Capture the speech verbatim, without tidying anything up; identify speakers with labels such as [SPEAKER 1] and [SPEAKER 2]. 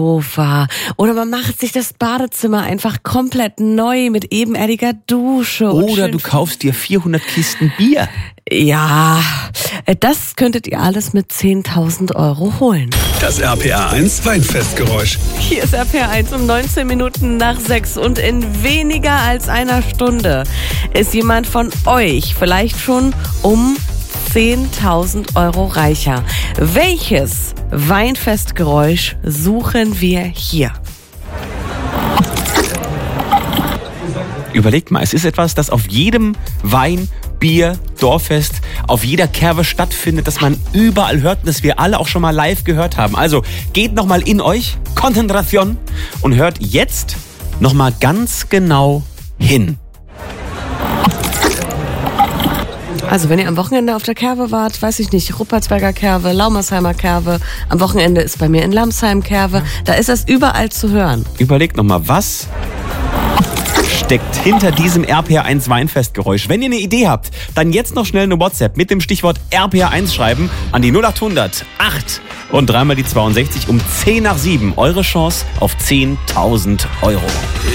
[SPEAKER 1] Sofa. Oder man macht sich das Badezimmer einfach komplett neu mit ebenerdiger Dusche. Und
[SPEAKER 2] Oder
[SPEAKER 1] schön
[SPEAKER 2] du kaufst dir vierhundert Kisten Bier.
[SPEAKER 1] Ja, das könntet ihr alles mit zehntausend Euro holen.
[SPEAKER 3] Das R P R eins Weinfestgeräusch.
[SPEAKER 1] Hier ist R P R eins um neunzehn Minuten nach sechs und in weniger als einer Stunde ist jemand von euch vielleicht schon um zehntausend Euro reicher. Welches Weinfestgeräusch suchen wir hier?
[SPEAKER 2] Überlegt mal, es ist etwas, das auf jedem Wein, Bier, Dorffest, auf jeder Kerwe stattfindet, das man überall hört und das wir alle auch schon mal live gehört haben. Also geht nochmal in euch, Konzentration, und hört jetzt nochmal ganz genau hin.
[SPEAKER 1] Also wenn ihr am Wochenende auf der Kerwe wart, weiß ich nicht, Ruppertsberger Kerwe, Laumersheimer Kerwe, am Wochenende ist bei mir in Lamsheim Kerwe, da ist das überall zu hören.
[SPEAKER 2] Überlegt nochmal, was steckt hinter diesem R P R eins Weinfestgeräusch? Wenn ihr eine Idee habt, dann jetzt noch schnell eine WhatsApp mit dem Stichwort R P R eins schreiben an die null acht hundert acht und dreimal die zweiundsechzig um zehn nach sieben. Eure Chance auf zehntausend Euro.